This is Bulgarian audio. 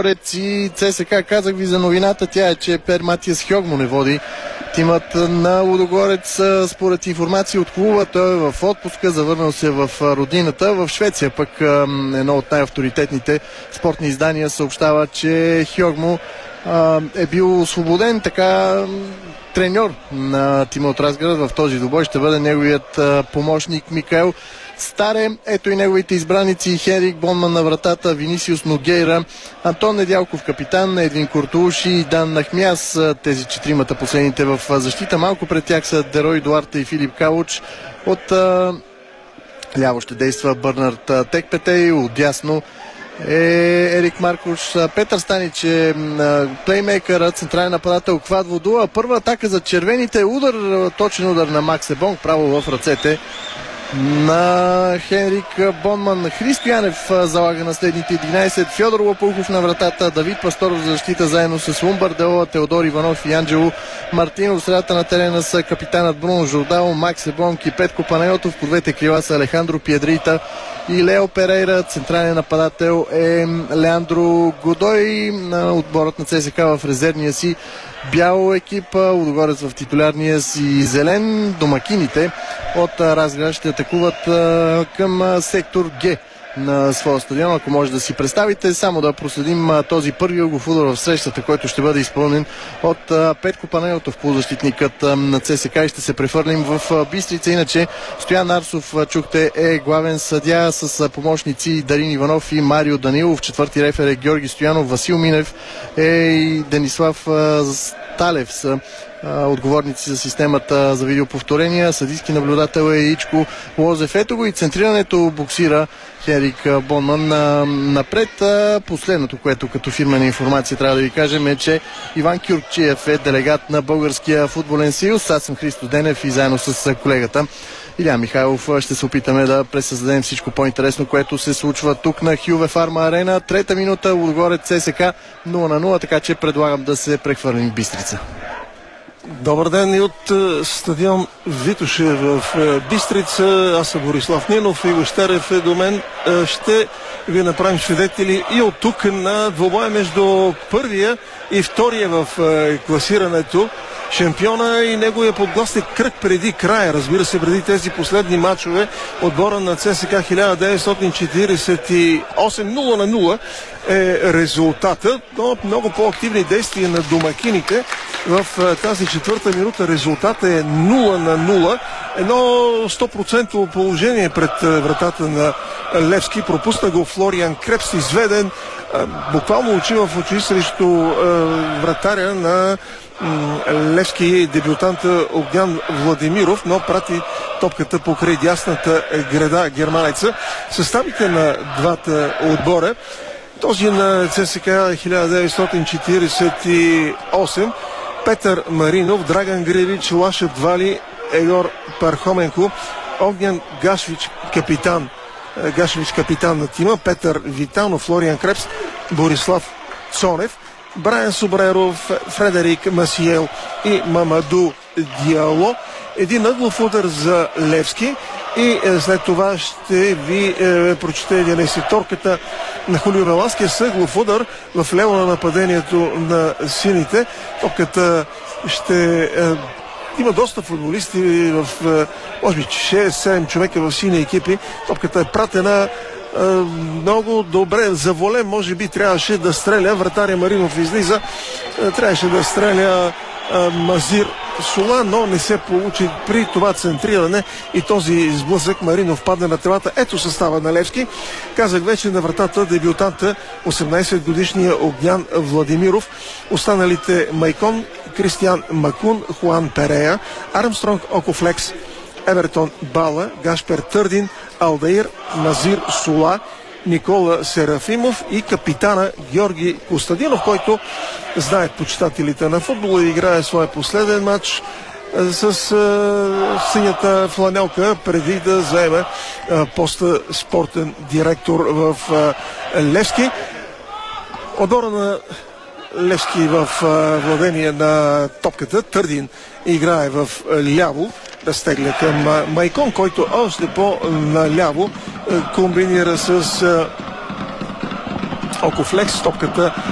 Лудогорец и ЦСКА. Казах ви за новината, тя е, че Пер Матиас Хьогмо не води тимът на Лудогорец. Според информация от клуба, той е в отпуска, завърнал се в родината. В Швеция пък едно от най-авторитетните спортни издания съобщава, че Хьогмо е бил освободен. Така треньор на тима от Разград в този двубой ще бъде неговият помощник Микаел Старе. Ето и неговите избраници: Хенрик Бонман на вратата, Винисиус Ногейра, Антон Недялков капитан, Едвин Куртулуш и Дан Нахмяс. Тези четиримата последните в защита. Малко пред тях са Дерой Дуарте и Филип Калуч. От ляво ще действа Бърнард Текпетей, отдясно Ерик Маркуш. Петър Станич е плеймейкър, централен нападател Квадводуа. Първа атака за червените, удар, точен удар на Максе Бонг, право в ръцете на Хенрик Бонман. Христо Янев залага на следните 11. Фьодор Лопухов на вратата, Давид Пасторов за защита заедно с Лумбар Делова, Теодор Иванов и Анджело Мартинов. В средата на терена са капитанът Бруно Жордал, Максе Бонг и Петко Панайотов. По двете крила са Алехандро Пиедрита и Лео Перейра. Централен нападател е Леандро Годой. Отборът на ЦСКА в резервния си бял екип, Лудогорец в титулярния си зелен. Домакините от Разград ще атакуват към сектор Г на своя стадион. Ако може да си представите, само да проследим този първи ъгов удар в срещата, който ще бъде изпълнен от Петко Панайотов, полузащитникът на ЦСКА, и ще се префърлим в Бистрица. Иначе Стоян Арсов, чухте, е главен съдия с помощници Дарин Иванов и Марио Данилов. Четвърти рефер е Георги Стоянов, Васил Минев и Денислав Талев са отговорници за системата за видеоповторения. Съдийски наблюдател е Ичко Лозев. Ето го и центрирането боксира Хенрик Бонман напред. Последното, което като фирмена информация трябва да ви кажем, е, че Иван Кюркчиев е делегат на Българския футболен съюз. Аз съм Христо Денев и заедно с колегата Илян Михайлов ще се опитаме да пресъздадем всичко по-интересно, което се случва тук на Хюве Фарма Арена. Трета минута, Лудогорец ЦСКА 0-0, така че предлагам да се прехвърлим в Бистрица. Добър ден и от стадион Витоше в Бистрица. Аз съм Борислав Нинов, Иго Щерев е до мен. Ще ви направим свидетели и от тук на двобоя между първия и втория в класирането. Шампиона и неговия подгласник кръг преди края, разбира се, преди тези последни матчове. Отбора на ЦСКА 1948 0-0 е резултата, но много по-активни действия на домакините в тази четвърта минута. Резултата е 0-0. Едно 100% положение пред вратата на Левски. Пропусна го Флориан Крепс, изведен буквално очи в очи срещу вратаря на Левски, дебютанта Огнян Владимиров, но прати топката покрай дясната града германеца. Съставите на двата отбора: този на ЦСКА 1948, Петър Маринов, Драган Гревич, Лаша Двали, Егор Пархоменко, Огнян Гашвич капитан на тима, Петър Витанов, Флориан Крепс, Борислав Цонев, Брайан Собреров, Фредерик Масиел и Мамаду Диало. Един ъглов удар за Левски и след това ще ви прочета 11-торката на Хулио Веласкес с ъглов удар в лево на нападението на сините. Топката ще има доста футболисти, в може би 6-7 човека в сини екипи. Топката е пратена много добре. За воле може би трябваше да стреля. Вратаря Маринов излиза. Трябваше да стреля Мазир Сула, но не се получи при това центриране и този сблъсък. Маринов падна на тревата. Ето състава на Левски. Казах вече на вратата дебютанта 18-годишния Огнян Владимиров. Останалите: Майкон, Кристиан Макун, Хуан Перея, Армстронг Окофлекс, Евертон Бала, Гашпер Търдин, Алдаир, Мазир Сула, Никола Серафимов и капитана Георги Костадинов, който, знаят почитателите на футбола, играе своя последен матч с синята фланелка преди да заеме поста спортен директор в Левски. Отбора на Левски в владение на топката. Търдин играе в ляво, разтегля към Майкон, който още по-наляво комбинира с Окофлекс. Топката